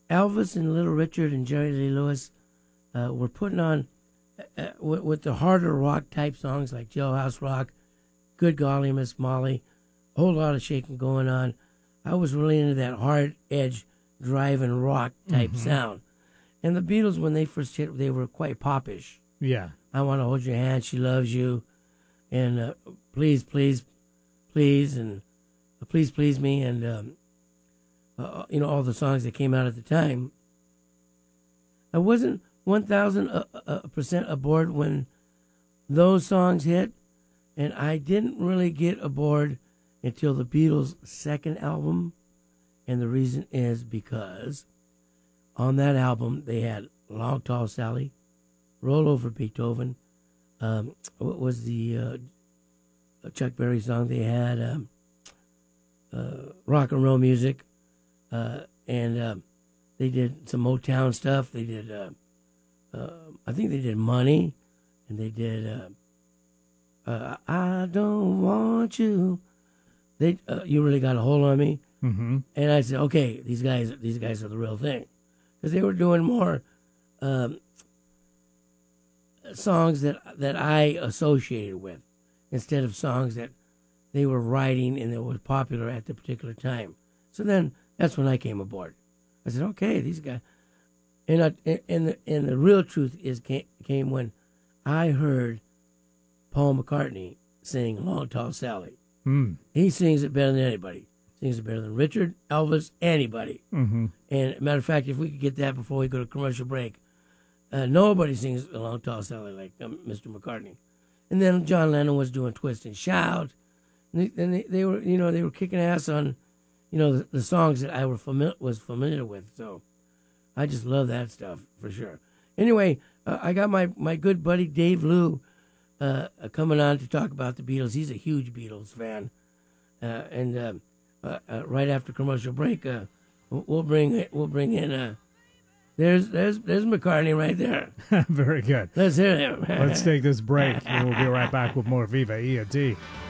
Elvis and Little Richard and Jerry Lee Lewis were putting on with the harder rock type songs like Jailhouse Rock, Good Golly Miss Molly, a whole lot of shaking going on. I was really into that hard edge driving rock type sound. And the Beatles, when they first hit, they were quite popish. Yeah. I Want to Hold Your Hand, She Loves You, and Please, Please, Please, and Please, Please Me, and, all the songs that came out at the time. I wasn't 1,000% aboard when those songs hit, and I didn't really get aboard until the Beatles' second album, and the reason is because on that album they had Long Tall Sally, Roll Over Beethoven, what was the Chuck Berry song they had, Rock and Roll Music, and they did some Motown stuff. They did, I think they did Money, and they did I Don't Want You. You Really Got a Hold on Me. Mm-hmm. And I said, okay, these guys are the real thing, because they were doing more songs that I associated with, instead of songs that they were writing and that was popular at the particular time. So then that's when I came aboard. I said, okay, these guys. And the real truth came when I heard Paul McCartney sing Long Tall Sally. Mm. He sings it better than anybody. Sings it better than Richard, Elvis, anybody. Mm-hmm. And matter of fact, if we could get that before we go to commercial break, nobody sings a Long Tall Sally like Mr. McCartney. And then John Lennon was doing Twist and Shout. And they were kicking ass on, the songs that I was familiar with. So I just love that stuff for sure. Anyway, I got my good buddy Dave Lou coming on to talk about the Beatles. He's a huge Beatles fan, and right after commercial break, we'll bring in. There's McCartney right there. Very good. Let's hear him. Let's take this break, and we'll be right back with more Viva E&T.